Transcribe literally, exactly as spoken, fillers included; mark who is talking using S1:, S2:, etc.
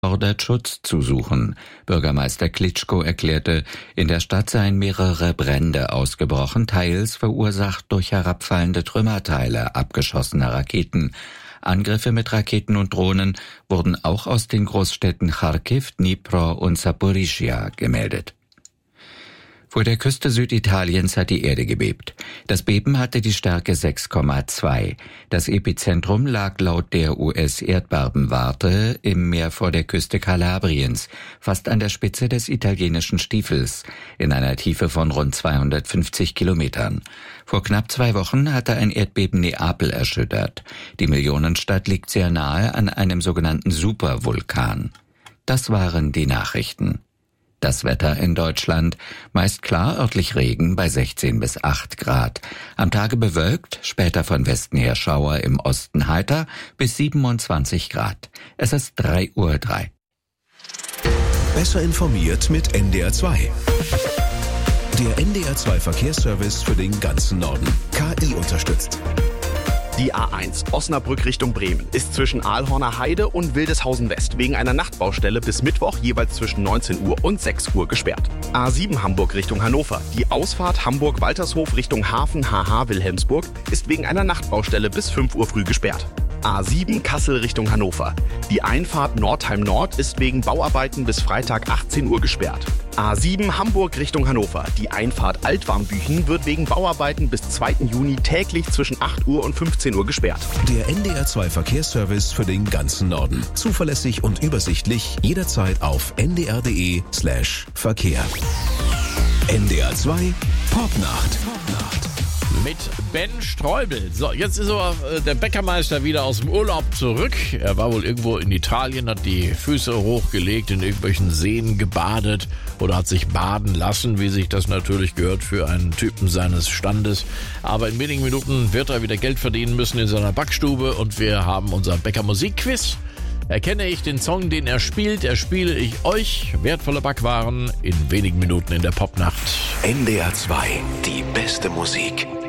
S1: fordert Schutz zu suchen. Bürgermeister Klitschko erklärte, in der Stadt seien mehrere Brände ausgebrochen, teils verursacht durch herabfallende Trümmerteile abgeschossener Raketen. Angriffe mit Raketen und Drohnen wurden auch aus den Großstädten Charkiw, Dnipro und Saporischschja gemeldet. Vor der Küste Süditaliens hat die Erde gebebt. Das Beben hatte die Stärke sechs Komma zwei. Das Epizentrum lag laut der U S-Erdbebenwarte im Meer vor der Küste Kalabriens, fast an der Spitze des italienischen Stiefels, in einer Tiefe von rund zweihundertfünfzig Kilometern. Vor knapp zwei Wochen hatte ein Erdbeben Neapel erschüttert. Die Millionenstadt liegt sehr nahe an einem sogenannten Supervulkan. Das waren die Nachrichten. Das Wetter in Deutschland, meist klar, örtlich Regen bei sechzehn bis acht Grad. Am Tage bewölkt, später von Westen her Schauer, im Osten heiter bis siebenundzwanzig Grad. Es ist drei Uhr drei.
S2: Besser informiert mit N D R zwei. Der N D R zwei Verkehrsservice für den ganzen Norden. K I unterstützt.
S3: Die A eins Osnabrück Richtung Bremen ist zwischen Aalhorner Heide und Wildeshausen West wegen einer Nachtbaustelle bis Mittwoch jeweils zwischen neunzehn Uhr und sechs Uhr gesperrt. A sieben Hamburg Richtung Hannover. Die Ausfahrt Hamburg-Waltershof Richtung Hafen H H Wilhelmsburg ist wegen einer Nachtbaustelle bis fünf Uhr früh gesperrt. A sieben Kassel Richtung Hannover. Die Einfahrt Nordheim Nord ist wegen Bauarbeiten bis Freitag achtzehn Uhr gesperrt. A sieben Hamburg Richtung Hannover. Die Einfahrt Altwarmbüchen wird wegen Bauarbeiten bis zweiten Juni täglich zwischen acht Uhr und fünfzehn Uhr gesperrt.
S2: Der N D R zwei Verkehrsservice für den ganzen Norden. Zuverlässig und übersichtlich, jederzeit auf n d r punkt d e slash Verkehr. N D R zwei Popnacht. Popnacht.
S4: Mit Ben Streubel. So, jetzt ist aber äh, der Bäckermeister wieder aus dem Urlaub zurück. Er war wohl irgendwo in Italien, hat die Füße hochgelegt, in irgendwelchen Seen gebadet oder hat sich baden lassen, wie sich das natürlich gehört für einen Typen seines Standes. Aber in wenigen Minuten wird er wieder Geld verdienen müssen in seiner Backstube und wir haben unser Bäcker-Musik-Quiz. Erkenne ich den Song, den er spielt, erspiele ich euch wertvolle Backwaren in wenigen Minuten in der Popnacht.
S2: N D R zwei, die beste Musik.